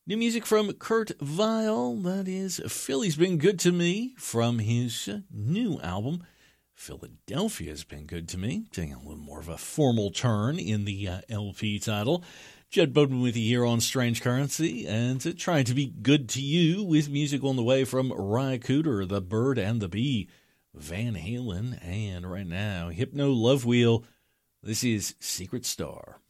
New music from Kurt Vile, that is Philly's Been Good to Me, from his new album, Philadelphia's Been Good to Me, taking a little more of a formal turn in the LP title. Jed Bowden with you here on Strange Currency, and trying to be good to you with music on the way from Ry Cooder, The Bird and the Bee, Van Halen, and right now, Hypno Love Wheel. This is Secret Star.